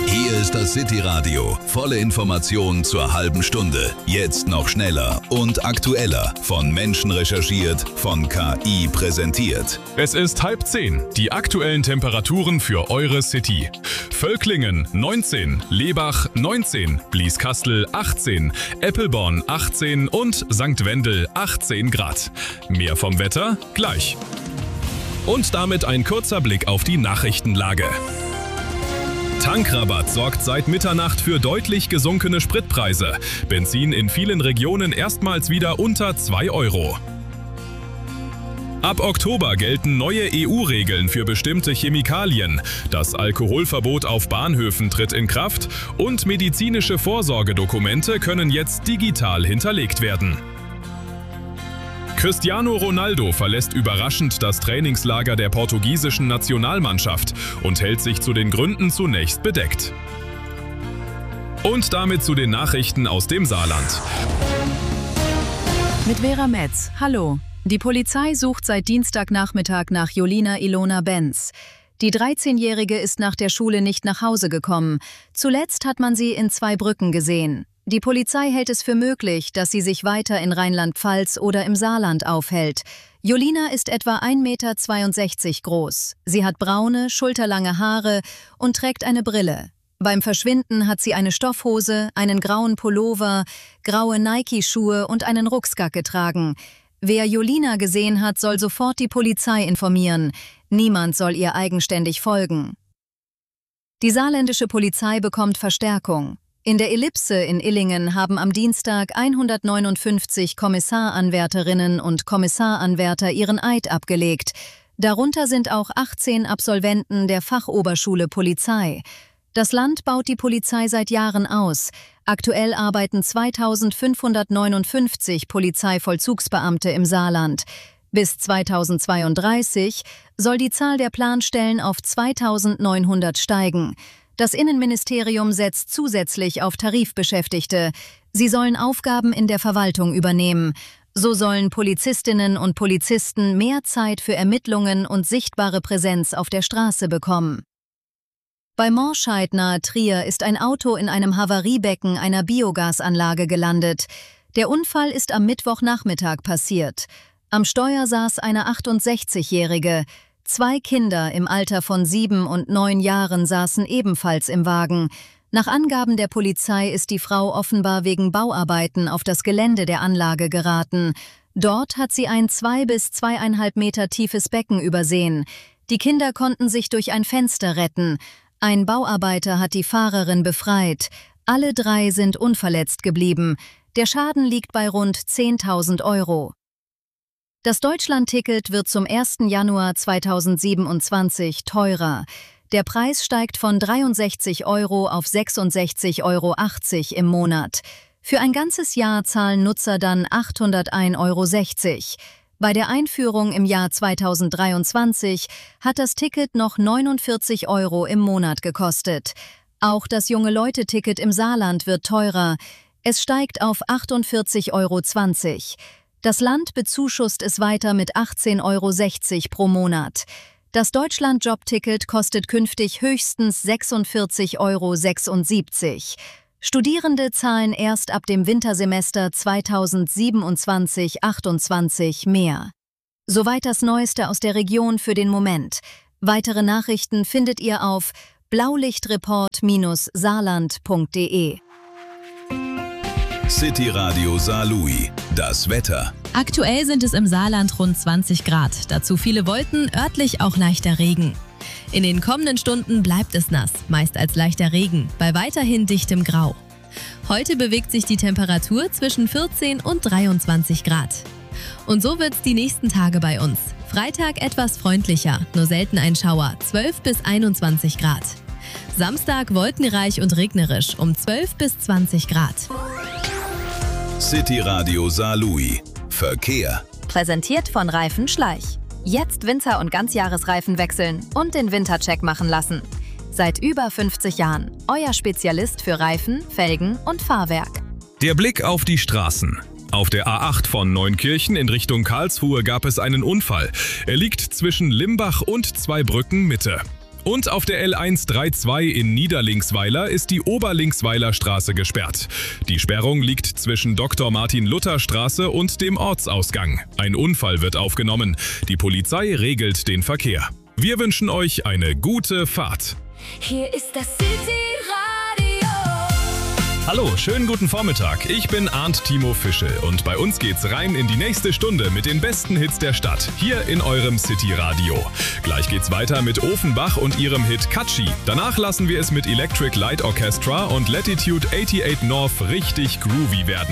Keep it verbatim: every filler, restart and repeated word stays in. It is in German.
Hier ist das City Radio. Volle Informationen zur halben Stunde. Jetzt noch schneller und aktueller. Von Menschen recherchiert, von K I präsentiert. Es ist halb zehn. Die aktuellen Temperaturen für eure City. Völklingen neunzehn, Lebach neunzehn, Blieskastel achtzehn, Eppelborn achtzehn und Sankt Wendel achtzehn Grad. Mehr vom Wetter gleich. Und damit ein kurzer Blick auf die Nachrichtenlage. Tankrabatt sorgt seit Mitternacht für deutlich gesunkene Spritpreise. Benzin in vielen Regionen erstmals wieder unter zwei Euro. Ab Oktober gelten neue E U-Regeln für bestimmte Chemikalien. Das Alkoholverbot auf Bahnhöfen tritt in Kraft und medizinische Vorsorgedokumente können jetzt digital hinterlegt werden. Cristiano Ronaldo verlässt überraschend das Trainingslager der portugiesischen Nationalmannschaft und hält sich zu den Gründen zunächst bedeckt. Und damit zu den Nachrichten aus dem Saarland. Mit Vera Metz. Hallo. Die Polizei sucht seit Dienstagnachmittag nach Jolina Ilona Benz. Die dreizehnjährige ist nach der Schule nicht nach Hause gekommen. Zuletzt hat man sie in Zweibrücken gesehen. Die Polizei hält es für möglich, dass sie sich weiter in Rheinland-Pfalz oder im Saarland aufhält. Jolina ist etwa ein Meter zweiundsechzig groß. Sie hat braune, schulterlange Haare und trägt eine Brille. Beim Verschwinden hat sie eine Stoffhose, einen grauen Pullover, graue Nike-Schuhe und einen Rucksack getragen. Wer Jolina gesehen hat, soll sofort die Polizei informieren. Niemand soll ihr eigenständig folgen. Die saarländische Polizei bekommt Verstärkung. In der Ellipse in Illingen haben am Dienstag hundertneunundfünfzig Kommissaranwärterinnen und Kommissaranwärter ihren Eid abgelegt. Darunter sind auch achtzehn Absolventen der Fachoberschule Polizei. Das Land baut die Polizei seit Jahren aus. Aktuell arbeiten zweitausendfünfhundertneunundfünfzig Polizeivollzugsbeamte im Saarland. Bis zweitausendzweiunddreißig soll die Zahl der Planstellen auf zweitausendneunhundert steigen. Das Innenministerium setzt zusätzlich auf Tarifbeschäftigte. Sie sollen Aufgaben in der Verwaltung übernehmen. So sollen Polizistinnen und Polizisten mehr Zeit für Ermittlungen und sichtbare Präsenz auf der Straße bekommen. Bei Morscheid nahe Trier ist ein Auto in einem Havariebecken einer Biogasanlage gelandet. Der Unfall ist am Mittwochnachmittag passiert. Am Steuer saß eine achtundsechzigjährige. Zwei Kinder im Alter von sieben und neun Jahren saßen ebenfalls im Wagen. Nach Angaben der Polizei ist die Frau offenbar wegen Bauarbeiten auf das Gelände der Anlage geraten. Dort hat sie ein zwei bis zweieinhalb Meter tiefes Becken übersehen. Die Kinder konnten sich durch ein Fenster retten. Ein Bauarbeiter hat die Fahrerin befreit. Alle drei sind unverletzt geblieben. Der Schaden liegt bei rund zehntausend Euro. Das Deutschland-Ticket wird zum ersten Januar zweitausendsiebenundzwanzig teurer. Der Preis steigt von dreiundsechzig Euro auf sechsundsechzig Euro achtzig im Monat. Für ein ganzes Jahr zahlen Nutzer dann achthundertein Euro sechzig. Bei der Einführung im Jahr zweitausenddreiundzwanzig hat das Ticket noch neunundvierzig Euro im Monat gekostet. Auch das Junge-Leute-Ticket im Saarland wird teurer. Es steigt auf achtundvierzig Euro zwanzig. Das Land bezuschusst es weiter mit achtzehn Euro sechzig pro Monat. Das Deutschland-Jobticket kostet künftig höchstens sechsundvierzig Euro sechsundsiebzig. Studierende zahlen erst ab dem Wintersemester zweitausendsiebenundzwanzig achtundzwanzig mehr. Soweit das Neueste aus der Region für den Moment. Weitere Nachrichten findet ihr auf blaulichtreport Bindestrich saarland Punkt de. City Radio Saarlouis. Das Wetter. Aktuell sind es im Saarland rund zwanzig Grad, dazu viele Wolken, örtlich auch leichter Regen. In den kommenden Stunden bleibt es nass, meist als leichter Regen, bei weiterhin dichtem Grau. Heute bewegt sich die Temperatur zwischen vierzehn und dreiundzwanzig Grad. Und so wird's die nächsten Tage bei uns. Freitag etwas freundlicher, nur selten ein Schauer, zwölf bis einundzwanzig Grad. Samstag wolkenreich und regnerisch, um zwölf bis zwanzig Grad. City Radio Saarlouis. Verkehr. Präsentiert von Reifen Schleich. Jetzt Winter- und Ganzjahresreifen wechseln und den Wintercheck machen lassen. Seit über fünfzig Jahren. Euer Spezialist für Reifen, Felgen und Fahrwerk. Der Blick auf die Straßen. Auf der A acht von Neunkirchen in Richtung Karlsruhe gab es einen Unfall. Er liegt zwischen Limbach und Zweibrücken Mitte. Und auf der L eins zweiunddreißig in Niederlinksweiler ist die Oberlinksweiler Straße gesperrt. Die Sperrung liegt zwischen Doktor Martin Luther Straße und dem Ortsausgang. Ein Unfall wird aufgenommen. Die Polizei regelt den Verkehr. Wir wünschen euch eine gute Fahrt. Hier ist das City-Radio. Hallo, schönen guten Vormittag. Ich bin Arndt Timo Fischel und bei uns geht's rein in die nächste Stunde mit den besten Hits der Stadt, hier in eurem City-Radio. Gleich geht's weiter mit Ofenbach und ihrem Hit Katschi. Danach lassen wir es mit Electric Light Orchestra und Latitude achtundachtzig North richtig groovy werden.